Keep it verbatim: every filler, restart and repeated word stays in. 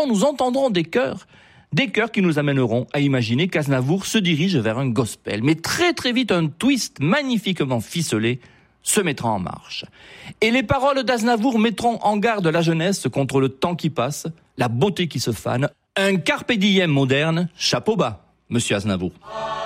Nous entendrons des chœurs, des chœurs qui nous amèneront à imaginer qu'Aznavour se dirige vers un gospel. Mais très très vite, un twist magnifiquement ficelé se mettra en marche. Et les paroles d'Aznavour mettront en garde la jeunesse contre le temps qui passe, la beauté qui se fane. Un carpe diem moderne, chapeau bas, monsieur Aznavour.